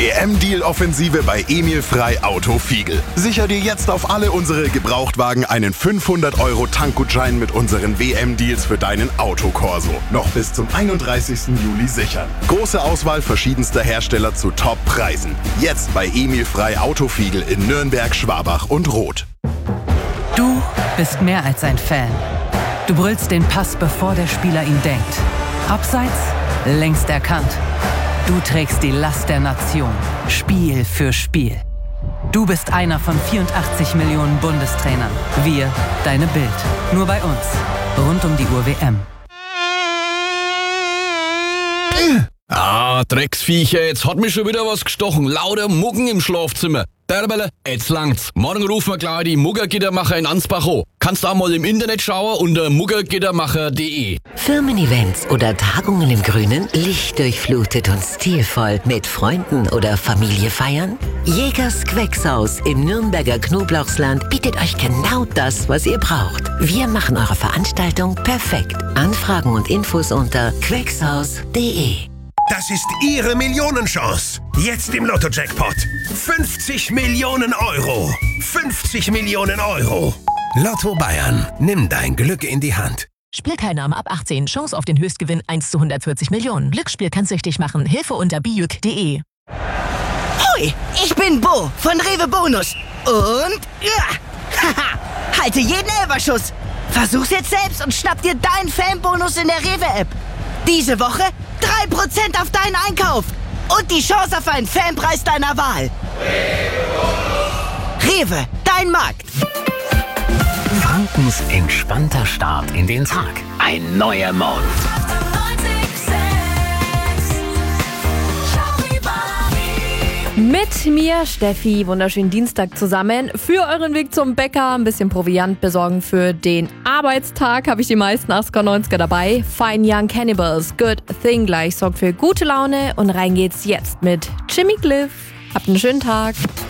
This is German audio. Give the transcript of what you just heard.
WM-Deal-Offensive bei Emil Frei Auto Fiegel. Sicher dir jetzt auf alle unsere Gebrauchtwagen einen 500€ Tankgutschein mit unseren WM-Deals für deinen Autokorso. Noch bis zum 31. Juli sichern. Große Auswahl verschiedenster Hersteller zu Top-Preisen. Jetzt bei Emil Frei Auto Fiegel in Nürnberg, Schwabach und Roth. Du bist mehr als ein Fan. Du brüllst den Pass, bevor der Spieler ihn denkt. Abseits, längst erkannt. Du trägst die Last der Nation, Spiel für Spiel. Du bist einer von 84 Millionen Bundestrainern. Wir, deine Bild. Nur bei uns. Rund um die Uhr WM. Drecksviecher, jetzt hat mich schon wieder was gestochen. Lauter Muggen im Schlafzimmer. Derbele, jetzt langt's. Morgen rufen wir gleich die Muggergittermacher in Ansbach an. Kannst auch mal im Internet schauen unter muggergittermacher.de. Firmen-Events oder Tagungen im Grünen, lichtdurchflutet und stilvoll mit Freunden oder Familie feiern? Jägers Queckshaus im Nürnberger Knoblauchsland bietet euch genau das, was ihr braucht. Wir machen eure Veranstaltung perfekt. Anfragen und Infos unter queckshaus.de. Das ist Ihre Millionenchance. Jetzt im Lotto-Jackpot. 50 Millionen Euro. 50 Millionen Euro. Lotto Bayern. Nimm dein Glück in die Hand. Spielteilnahme ab 18. Chance auf den Höchstgewinn 1 zu 140 Millionen. Glücksspiel kann süchtig machen. Hilfe unter bijuk.de. Hoi, ich bin Bo von Rewe Bonus. Und ja, halte jeden Elferschuss. Versuch's jetzt selbst und schnapp dir deinen Fanbonus in der Rewe-App. Diese Woche 3% auf deinen Einkauf und die Chance auf einen Fanpreis deiner Wahl. Rewe, dein Markt. Frankens entspannter Start in den Tag. Ein neuer Morgen. Mit mir, Steffi, wunderschönen Dienstag zusammen. Für euren Weg zum Bäcker, ein bisschen Proviant besorgen für den Arbeitstag, habe ich die meisten 80er, 90er dabei. Fine Young Cannibals, Good Thing gleich sorgt für gute Laune und rein geht's jetzt mit Jimmy Cliff. Habt einen schönen Tag.